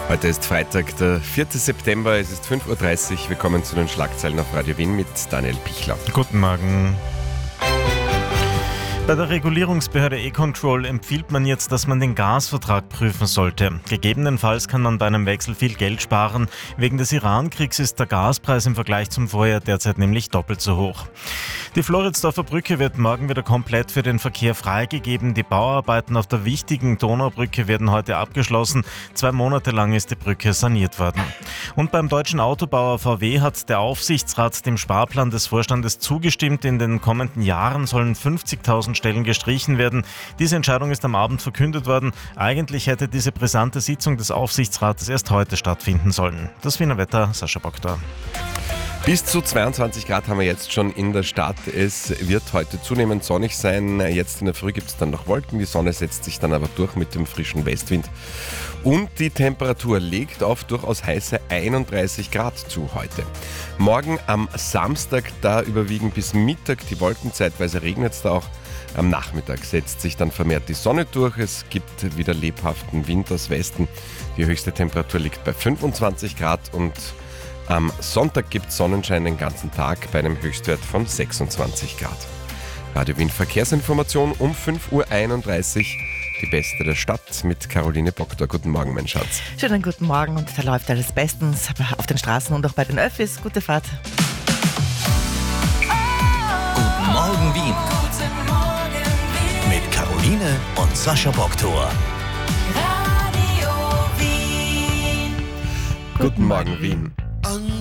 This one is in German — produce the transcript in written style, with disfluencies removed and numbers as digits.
Heute ist Freitag, der 4. September, es ist 5.30 Uhr. Willkommen zu den Schlagzeilen auf Radio Wien mit Daniel Pichler. Guten Morgen. Bei der Regulierungsbehörde E-Control empfiehlt man jetzt, dass man den Gasvertrag prüfen sollte. Gegebenenfalls kann man bei einem Wechsel viel Geld sparen. Wegen des Iran-Kriegs ist der Gaspreis im Vergleich zum Vorjahr derzeit nämlich doppelt so hoch. Die Floridsdorfer Brücke wird morgen wieder komplett für den Verkehr freigegeben. Die Bauarbeiten auf der wichtigen Donaubrücke werden heute abgeschlossen. 2 Monate lang ist die Brücke saniert worden. Und beim deutschen Autobauer VW hat der Aufsichtsrat dem Sparplan des Vorstandes zugestimmt. In den kommenden Jahren sollen 50.000 Stellen gestrichen werden. Diese Entscheidung ist am Abend verkündet worden. Eigentlich hätte diese brisante Sitzung des Aufsichtsrates erst heute stattfinden sollen. Das Wiener Wetter, Sascha Bogdor. Bis zu 22 Grad haben wir jetzt schon in der Stadt. Es wird heute zunehmend sonnig sein. Jetzt in der Früh gibt es dann noch Wolken. Die Sonne setzt sich dann aber durch mit dem frischen Westwind. Und die Temperatur legt auf durchaus heiße 31 Grad zu heute. Morgen am Samstag, da überwiegen bis Mittag die Wolken. Zeitweise regnet es da auch. Am Nachmittag setzt sich dann vermehrt die Sonne durch. Es gibt wieder lebhaften Wind aus Westen. Die höchste Temperatur liegt bei 25 Grad und am Sonntag gibt es Sonnenschein den ganzen Tag bei einem Höchstwert von 26 Grad. Radio Wien Verkehrsinformation um 5.31 Uhr. Die beste der Stadt mit Caroline Bogdor. Guten Morgen, mein Schatz. Schönen guten Morgen und da läuft alles bestens auf den Straßen und auch bei den Öffis. Gute Fahrt. Guten Morgen, Wien. Mit Caroline und Sascha Bogdor. Guten Morgen, Wien.